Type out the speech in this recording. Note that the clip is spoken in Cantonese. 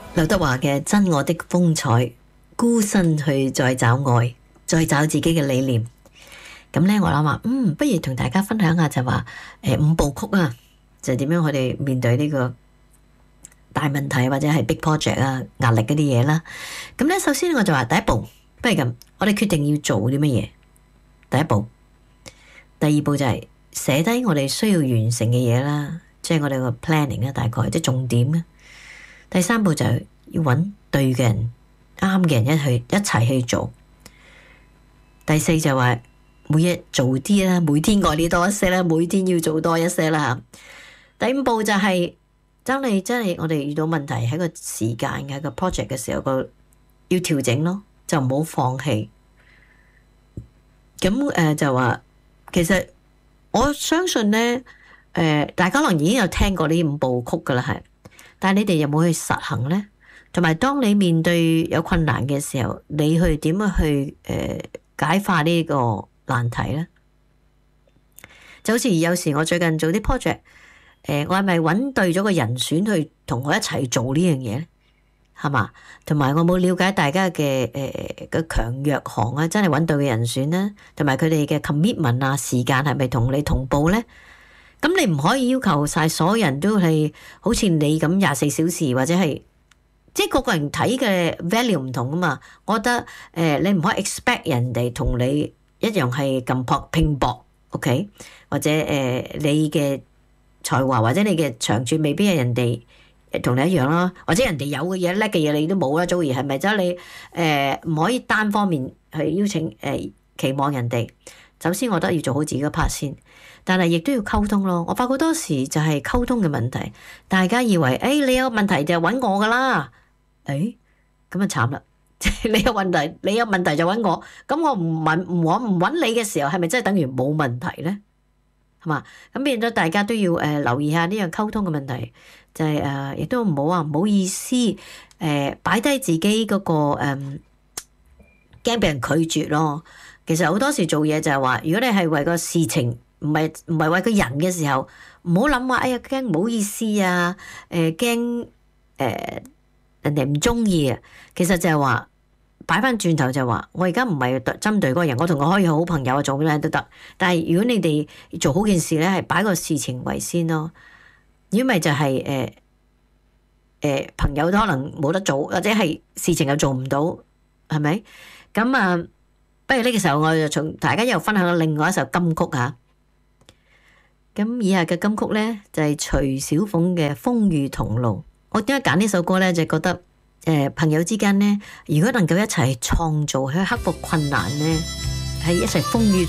劉德華嘅《真我的風采》，孤身去再找愛，再找自己嘅理念。咁咧，我諗話，不如同大家分享下就話，五部曲啊，就點樣我哋面對呢個大問題或者係 big project 啊，壓力嗰啲嘢啦。咁咧，首先我就話第一步，不如咁，我哋決定要做啲乜嘢。第一步，第二步就係寫低我哋需要完成嘅嘢啦，即係我哋個 planning 啦，大概即係重點啦。第三步就係要揾對嘅人、啱嘅人一齊去做。第四就話每日做啲啦，每天愛你多一些啦，每天要做多一些啦。第五步就係真係我哋遇到問題喺個時間嘅個 project 嘅時候要調整咯，就唔好放棄。咁就話其實我相信咧，大家可能已經有聽過呢五部曲噶啦，係。但係你哋有冇去實行呢？同埋當你面對有困難嘅時候，你去點樣去解化呢個難題呢？就好似有時我最近做啲 project，我係咪揾對咗個人選去同我一齊做呢樣嘢呢？係嘛？同埋我冇了解大家嘅個強弱項啊，真係揾對嘅人選呢？同埋佢哋嘅 commitment 啊，時間係咪同你同步呢？咁你唔可以要求晒所有人都係好似你咁24小時，或者係即係個個人睇嘅 value 唔同啊嘛。我覺得你唔可以 expect 人哋同你一樣係咁拼搏 ，OK？ 或者你嘅才華或者你嘅長處未必係人哋同你一樣啦，或者人哋有嘅嘢叻嘅嘢你都冇啦。祖兒係咪？即係你唔可以單方面去邀請期望人哋。首先我覺得要做好自己嘅 part 先。但係亦都要溝通咯，我發覺多時就係溝通嘅問題，大家以為你有問題就揾我噶啦，咁啊慘啦！你有問題就揾我，咁我唔揾你嘅時候，係咪真係等於冇問題呢？係嘛？咁變咗大家都要留意下呢樣溝通嘅問題，就係亦都唔好話唔好意思擺低自己嗰個驚俾人拒絕咯。其實好多時做嘢就係話，如果你係為個事情，唔係為個人嘅時候，唔好諗話，驚唔好意思啊，驚人哋唔中意啊。其實就係話擺翻轉頭就係話，我而家唔係針對嗰個人，我同佢可以好朋友啊，做咩都得。但係如果你哋做好件事咧，係擺個事情為先咯。如果咪就係朋友都可能冇得做，或者係事情又做唔到，係咪？咁啊，不如呢個時候我就同大家又分享另外一首金曲嚇。咁以下嘅金曲呢，就係徐小鳳嘅《風雨同路》。我點解揀呢首歌呢？就覺得朋友之間呢，如果能夠一齊創造去克服困難呢，係一齊風雨